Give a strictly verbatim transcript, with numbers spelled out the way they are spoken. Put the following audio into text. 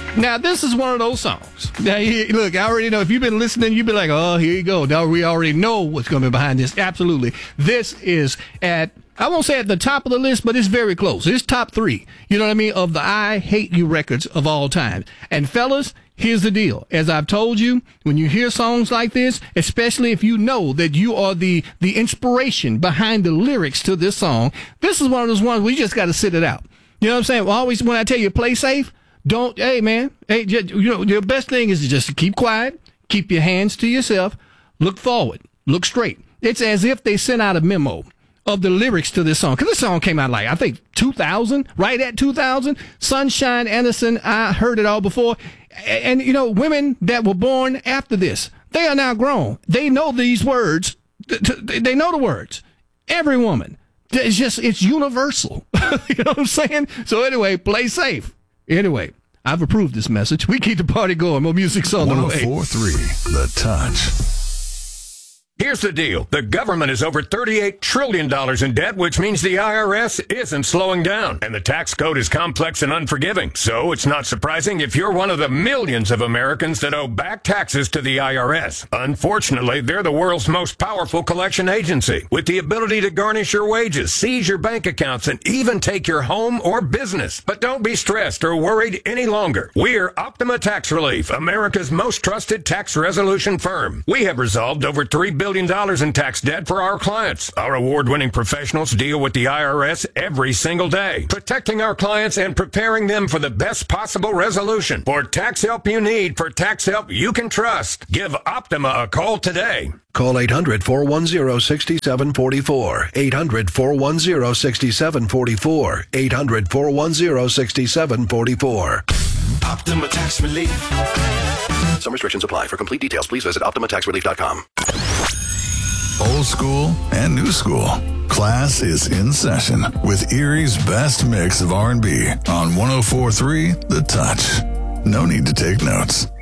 Now, this is one of those songs. Now, look, I already know. If you've been listening, you've been like, oh, here you go. Now, we already know what's going to be behind this. Absolutely. This is at, I won't say at the top of the list, but it's very close. It's top three, you know what I mean, of the I Hate You records of all time. And, fellas, here's the deal. As I've told you, when you hear songs like this, especially if you know that you are the, the inspiration behind the lyrics to this song, this is one of those ones where you just got to sit it out. You know what I'm saying? Well, always when I tell you play safe, don't, hey, man, hey, just, you know, the best thing is to just keep quiet, keep your hands to yourself, look forward, look straight. It's as if they sent out a memo of the lyrics to this song. Because this song came out like, I think, two thousand, right at two thousand. Sunshine Anderson, I heard it all before. And, and, you know, women that were born after this, they are now grown. They know these words. They know the words. Every woman. It's just, it's universal. You know what I'm saying? So anyway, play safe. Anyway, I've approved this message. We keep the party going. More music's on the way. one oh four point three The Touch. Here's the deal. The government is over thirty-eight trillion dollars in debt, which means the I R S isn't slowing down. And the tax code is complex and unforgiving. So it's not surprising if you're one of the millions of Americans that owe back taxes to the I R S. Unfortunately, they're the world's most powerful collection agency, with the ability to garnish your wages, seize your bank accounts, and even take your home or business. But don't be stressed or worried any longer. We're Optima Tax Relief, America's most trusted tax resolution firm. We have resolved over three billion dollars in tax debt for our clients. Our award-winning professionals deal with the I R S every single day, protecting our clients and preparing them for the best possible resolution. For tax help you need, for tax help you can trust, give Optima a call today. Call eight hundred, four one zero, six seven four four. eight hundred, four one zero, six seven four four. eight hundred, four one zero, six seven four four. Optima Tax Relief. Some restrictions apply. For complete details, please visit optima tax relief dot com. Old school and new school. Class is in session with Erie's best mix of R and B on one oh four point three The Touch. No need to take notes.